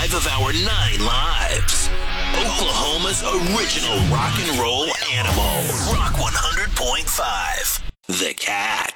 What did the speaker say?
5 of our 9 lives. Oklahoma's original rock and roll animal. Rock 100.5. The Cat.